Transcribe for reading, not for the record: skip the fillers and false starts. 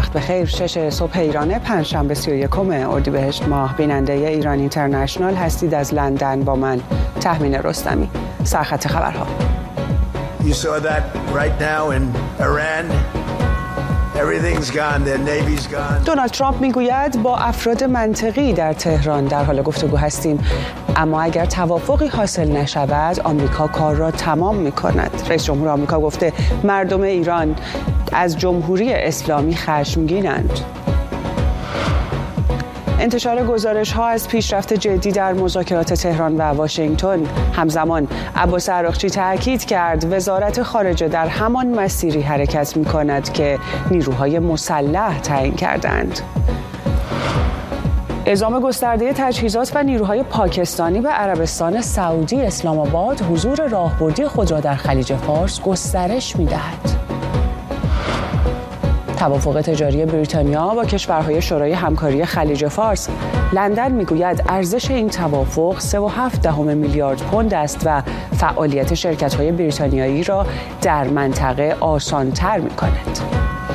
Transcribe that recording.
وقت بخیر. 6 صبح ایران، پنجشنبه 31 اردیبهشت ماه. بیننده ایران اینترنشنال هستید از لندن با من تهمین رستمی. سرخط خبرها. You saw that right now in Iran. Everything's gone. Their navy's gone. دونالد ترامپ میگوید با افراد منطقی در تهران در حال گفتگو هستیم، اما اگر توافقی حاصل نشود آمریکا کار را تمام میکند. رئیس جمهور آمریکا گفته مردم ایران از جمهوری اسلامی خشمگینند. انتشار گزارش‌ها از پیشرفت جدی در مذاکرات تهران و واشنگتن. همزمان عباس عراقچی تاکید کرد وزارت خارجه در همان مسیری حرکت می‌کند که نیروهای مسلح تعیین کردند. اعزام گسترده تجهیزات و نیروهای پاکستانی به عربستان سعودی اسلام آباد حضور راهبردی خود را در خلیج فارس گسترش می‌دهد. توافق تجاری بریتانیا با کشورهای شورای همکاری خلیج فارس. لندن میگوید ارزش این توافق 3.7 میلیارد پوند است و فعالیت شرکت‌های بریتانیایی را در منطقه آسان‌تر می‌کند.